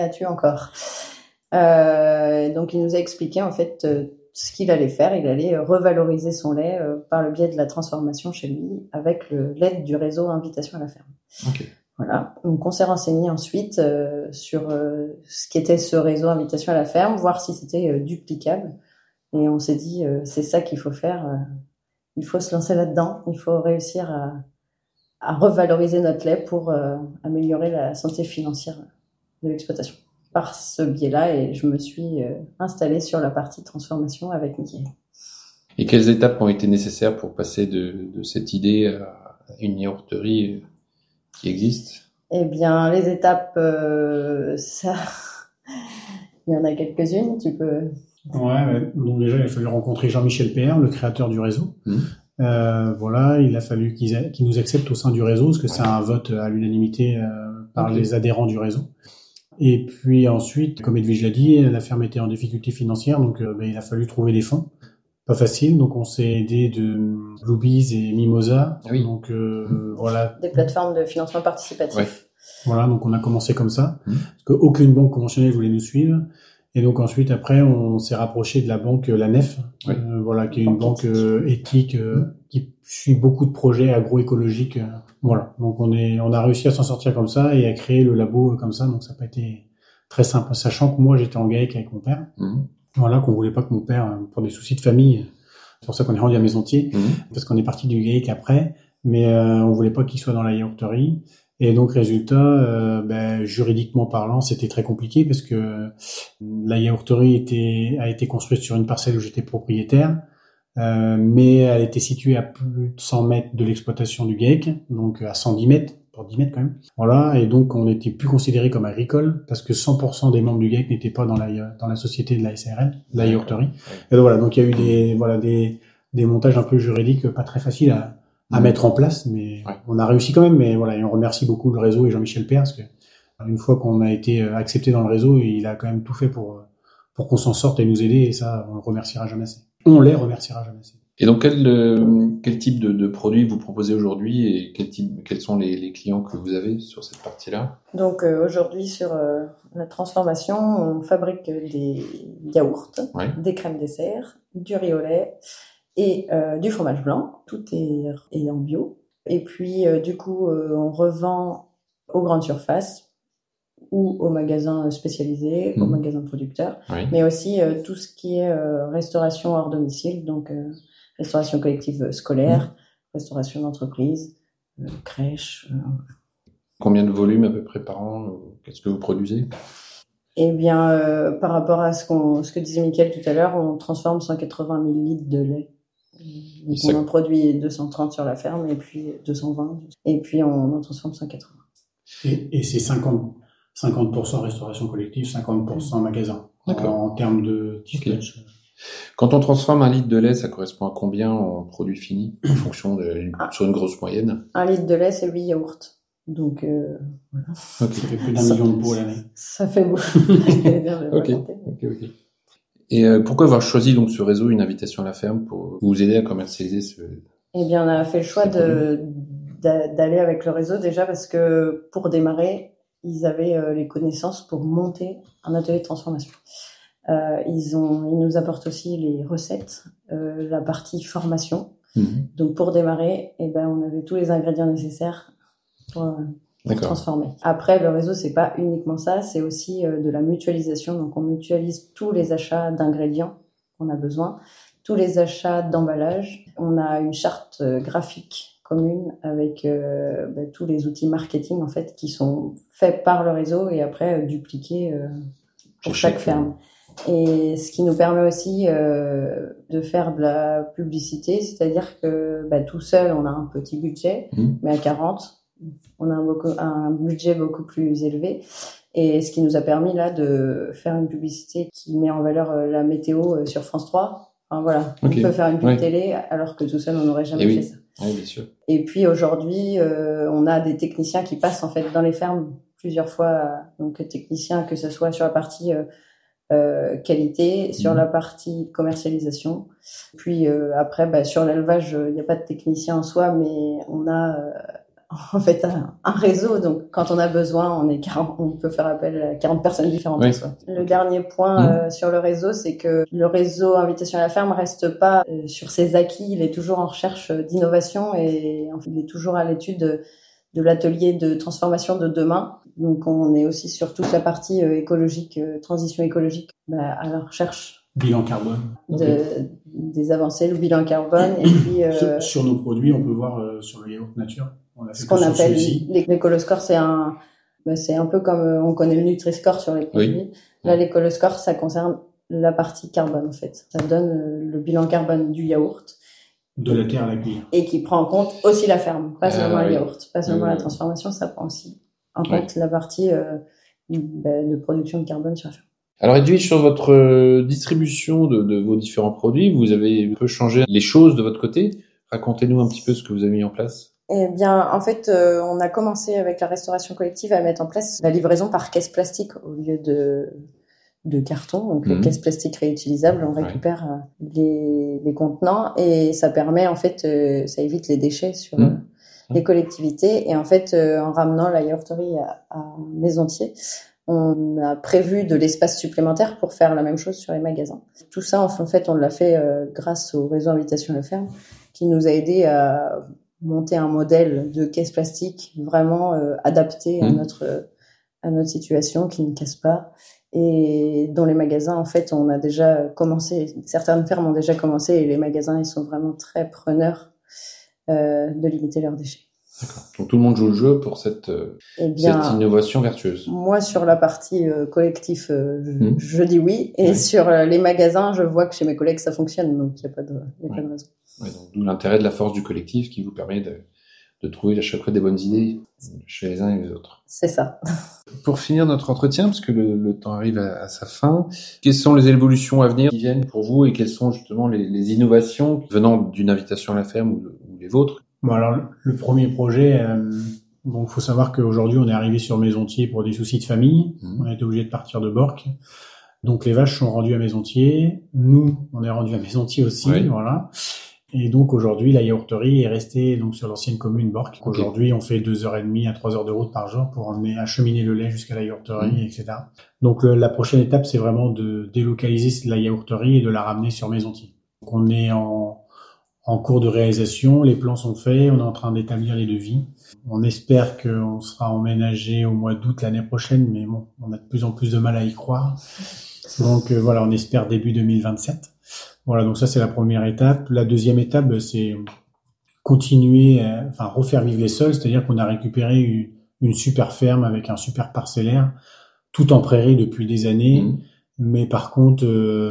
As-tu encore Donc il nous a expliqué en fait ce qu'il allait faire. Il allait revaloriser son lait par le biais de la transformation chez lui avec l'aide du réseau Invitation à la ferme. Okay. Voilà. Donc on s'est renseigné ensuite sur ce qu'était ce réseau Invitation à la ferme, voir si c'était duplicable. Et on s'est dit c'est ça qu'il faut faire. Il faut se lancer là-dedans. Il faut réussir à revaloriser notre lait pour améliorer la santé financière de l'exploitation. Par ce biais-là, et je me suis installée sur la partie transformation avec Mickaël. Et quelles étapes ont été nécessaires pour passer de cette idée à une yaourterie qui existe? Eh bien, les étapes, ça, il y en a quelques-unes. Tu peux. Ouais. Donc déjà, il a fallu rencontrer Jean-Michel PR, le créateur du réseau. Voilà, il a fallu qu'il nous accepte au sein du réseau, parce que c'est un vote à l'unanimité par les adhérents du réseau. Et puis ensuite, comme Edwige l'a dit, la ferme était en difficulté financière, donc il a fallu trouver des fonds. Pas facile, donc on s'est aidé de Bluebees et Mimosa. Oui. Donc voilà. Des plateformes de financement participatif. Ouais. Voilà, donc on a commencé comme ça, parce qu'aucune banque conventionnelle voulait nous suivre. Et donc ensuite, après, on s'est rapproché de la banque La Nef, voilà, qui est une banque éthique qui suit beaucoup de projets agroécologiques. Voilà, donc on a réussi à s'en sortir comme ça et à créer le labo comme ça. Donc ça n'a pas été très simple, sachant que moi j'étais en GAEC avec mon père. Voilà, qu'on voulait pas que mon père, pour des soucis de famille, c'est pour ça qu'on est rendu à Maisontier, parce qu'on est parti du GAEC après, mais on voulait pas qu'il soit dans la yaourterie. Et donc, résultat, juridiquement parlant, c'était très compliqué parce que la yaourterie a été construite sur une parcelle où j'étais propriétaire, mais elle était située à plus de 100 mètres de l'exploitation du GAEC, donc à 110 mètres, pour 10 mètres quand même. Voilà, et donc on n'était plus considéré comme agricole parce que 100% des membres du GAEC n'étaient pas dans la société de la SARL, la yaourterie. Et donc voilà, donc il y a eu des montages un peu juridiques pas très faciles à mettre en place, mais on a réussi quand même. Mais voilà, et on remercie beaucoup le réseau et Jean-Michel Père, parce que une fois qu'on a été accepté dans le réseau, il a quand même tout fait pour qu'on s'en sorte et nous aider, et ça, on le remerciera jamais assez. On les remerciera jamais assez. Et donc, quel type de produits vous proposez aujourd'hui et quels sont les clients que vous avez sur cette partie-là? Donc aujourd'hui, sur la transformation, on fabrique des yaourts, des crèmes dessert, du riz au lait, et du fromage blanc, tout est en bio. Et puis du coup, on revend aux grandes surfaces ou aux magasins spécialisés, aux magasins producteurs, mais aussi tout ce qui est restauration hors domicile, donc restauration collective scolaire, restauration d'entreprise, crèche. Combien de volume à peu près par an? Qu'est-ce que vous produisez? Eh bien, par rapport à ce que disait Mickaël tout à l'heure, on transforme 180 000 litres de lait. Donc on en produit 230 sur la ferme, et puis 220, et puis on en transforme 180. Et c'est 50% restauration collective, 50% magasin. En termes de dispatch. Quand on transforme 1 litre de lait, ça correspond à combien en produit fini, en fonction sur une grosse moyenne? 1 litre de lait, c'est 8 yaourts. Donc, voilà. Ça fait plus d'1 million de pots à l'année. Ça fait beaucoup. Ok. Et pourquoi avoir choisi donc ce réseau, une invitation à la ferme, pour vous aider à commercialiser ce... Eh bien, on a fait le choix d'aller avec le réseau déjà parce que pour démarrer, ils avaient les connaissances pour monter un atelier de transformation. Ils nous apportent aussi les recettes, la partie formation. Donc pour démarrer, on avait tous les ingrédients nécessaires pour transformer. Après, le réseau, c'est pas uniquement ça, c'est aussi de la mutualisation. Donc on mutualise tous les achats d'ingrédients qu'on a besoin, tous les achats d'emballage. On a une charte graphique commune avec tous les outils marketing en fait qui sont faits par le réseau et après dupliqués pour chaque ferme. Et ce qui nous permet aussi de faire de la publicité, c'est-à-dire que tout seul on a un petit budget, mais à 40 on a un budget beaucoup plus élevé. Et ce qui nous a permis là de faire une publicité qui met en valeur la météo sur France 3. Enfin, voilà, on peut faire une pub télé alors que tout seul on n'aurait jamais fait ça. Oui, bien sûr. Et puis aujourd'hui, on a des techniciens qui passent en fait dans les fermes plusieurs fois. Donc techniciens, que ce soit sur la partie qualité, sur la partie commercialisation. Puis après, sur l'élevage, il n'y a pas de technicien en soi, mais on a en fait un réseau. Donc, quand on a besoin, on peut faire appel à 40 personnes différentes. Oui. Le dernier point sur le réseau, c'est que le réseau Invitation à la ferme reste pas sur ses acquis. Il est toujours en recherche d'innovation et il est toujours à l'étude de l'atelier de transformation de demain. Donc, on est aussi sur toute la partie écologique, transition écologique, à la recherche bilan carbone. Des avancées, le bilan carbone. Et puis sur nos produits, on peut voir sur le yaourt nature. On a fait ce qu'on appelle l'écoloscore, c'est un peu comme on connaît le Nutri-Score sur les produits. Oui. Là, l'écoloscore, ça concerne la partie carbone en fait. Ça donne le bilan carbone du yaourt. De la terre à la cuillère. Et qui prend en compte aussi la ferme, pas seulement le yaourt, pas seulement la transformation, ça prend aussi en compte la partie de production de carbone sur la ferme. Alors Edwige, sur votre distribution de vos différents produits, vous avez un peu changé les choses de votre côté. Racontez-nous un petit peu ce que vous avez mis en place. Eh bien, en fait, on a commencé avec la restauration collective à mettre en place la livraison par caisse plastique au lieu de carton. Donc, les caisses plastiques réutilisables, on récupère les contenants et ça permet, en fait, ça évite les déchets sur les collectivités. Et en fait, en ramenant la yaourterie à Maisontier, on a prévu de l'espace supplémentaire pour faire la même chose sur les magasins. Tout ça, en fait, on l'a fait grâce au réseau Invitation à la ferme qui nous a aidé à monter un modèle de caisse plastique vraiment adapté à notre situation, qui ne casse pas. Et dans les magasins, en fait, on a déjà commencé, certaines fermes ont déjà commencé et les magasins, ils sont vraiment très preneurs de limiter leurs déchets. D'accord. Donc tout le monde joue le jeu pour cette innovation vertueuse. Moi, sur la partie collectif, je dis oui. Et sur les magasins, je vois que chez mes collègues, ça fonctionne. Donc, il n'y a pas de raison. Ouais, donc, d'où l'intérêt de la force du collectif qui vous permet de trouver à chaque fois des bonnes idées chez les uns et les autres. C'est ça. Pour finir notre entretien, parce que le temps arrive à sa fin, quelles sont les évolutions à venir qui viennent pour vous et quelles sont justement les innovations venant d'une invitation à la ferme ou les vôtres? Bon, alors, le premier projet, bon, faut savoir qu'aujourd'hui, on est arrivé sur Maisontier pour des soucis de famille. On a été obligé de partir de Borc. Donc, les vaches sont rendues à Maisontier. Nous, on est rendus à Maisontier aussi, voilà. Et donc, aujourd'hui, la yaourterie est restée, donc, sur l'ancienne commune Borc. Okay. Aujourd'hui, on fait 2h30 à 3 heures de route par jour pour acheminer le lait jusqu'à la yaourterie, etc. Donc, la prochaine étape, c'est vraiment de délocaliser la yaourterie et de la ramener sur Maisontier. Donc, on est en cours de réalisation, les plans sont faits, on est en train d'établir les devis. On espère qu'on sera emménagé au mois d'août l'année prochaine, mais bon, on a de plus en plus de mal à y croire. Donc voilà, on espère début 2027. Voilà, donc ça c'est la première étape. La deuxième étape, c'est continuer, refaire vivre les sols, c'est-à-dire qu'on a récupéré une super ferme avec un super parcellaire, tout en prairie depuis des années. Mais par contre,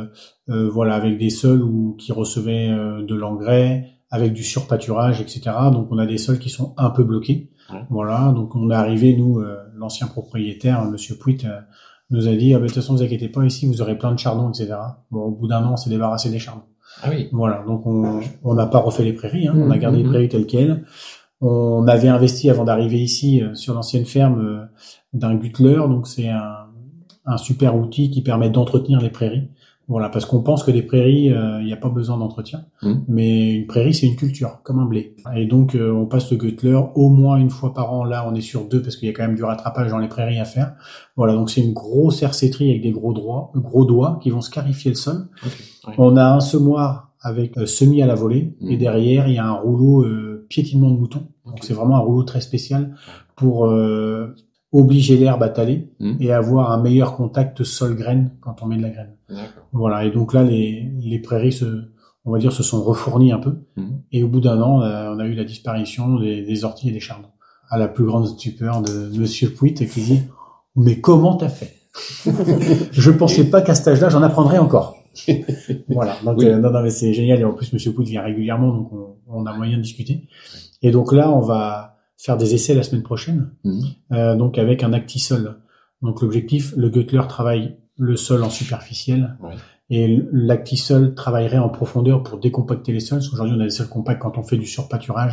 avec des sols qui recevaient de l'engrais, avec du surpâturage, etc. Donc on a des sols qui sont un peu bloqués. Voilà, donc on est arrivé, nous, l'ancien propriétaire, Monsieur Pouit, nous a dit de toute façon, vous inquiétez pas, ici vous aurez plein de chardons, etc. Bon, au bout d'un an, on s'est débarrassé des chardons. Ah oui. Voilà, donc on n'a pas refait les prairies, on a gardé les prairies telles quelles. On avait investi avant d'arriver ici sur l'ancienne ferme d'un gutler, donc c'est un super outil qui permet d'entretenir les prairies. Voilà, parce qu'on pense que des prairies, il n'y a pas besoin d'entretien. Mais une prairie, c'est une culture, comme un blé. Et donc, on passe le gutler au moins une fois par an. Là, on est sur 2 parce qu'il y a quand même du rattrapage dans les prairies à faire. Voilà, donc c'est une grosse hercéterie avec des gros doigts qui vont scarifier le sol. Okay. On a un semoir avec semis à la volée. Et derrière, il y a un rouleau piétinement de mouton. Donc, c'est vraiment un rouleau très spécial pour obliger l'herbe à taler et avoir un meilleur contact sol-graine quand on met de la graine. D'accord. Voilà, et donc là, les prairies se sont refournies un peu. Et au bout d'un an, on a eu la disparition des orties et des chardons. À la plus grande stupeur de Monsieur Pouit qui dit « Mais comment t'as fait ?» Je pensais pas qu'à cet âge-là, j'en apprendrais encore. Voilà, donc non, mais c'est génial. Et en plus, Monsieur Pouit vient régulièrement, donc on a moyen de discuter. Et donc là, on va faire des essais la semaine prochaine, donc avec un actisol. Donc l'objectif, le gutler travaille le sol en superficiel et l'actisol travaillerait en profondeur pour décompacter les sols. Parce qu'aujourd'hui, on a des sols compacts quand on fait du surpâturage.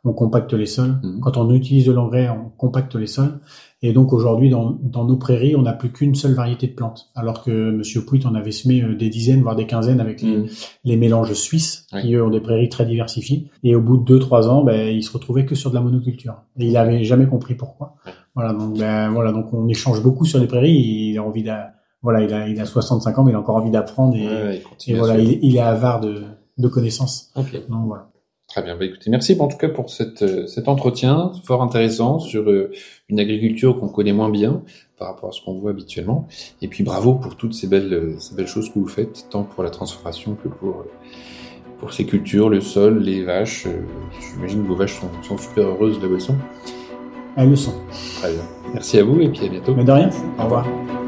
on compacte les sols. Quand on utilise de l'engrais, on compacte les sols. Et donc aujourd'hui, dans nos prairies, on n'a plus qu'une seule variété de plantes. Alors que Monsieur Pouit en avait semé des dizaines, voire des quinzaines avec les mélanges suisses, qui eux ont des prairies très diversifiées. Et au bout de 2-3 ans, il se retrouvait que sur de la monoculture. Et il avait jamais compris pourquoi. Donc on échange beaucoup sur les prairies. Il a envie il a 65 ans, mais il a encore envie d'apprendre il est avare de connaissances. Okay. Donc voilà. Très bien. Écoutez, merci en tout cas pour cet entretien fort intéressant sur une agriculture qu'on connaît moins bien par rapport à ce qu'on voit habituellement. Et puis bravo pour toutes ces belles choses que vous faites, tant pour la transformation que pour ces cultures, le sol, les vaches. J'imagine que vos vaches sont super heureuses de la boisson. Elles le sont. Très bien. Merci à vous et puis à bientôt. Mais de rien. Au revoir.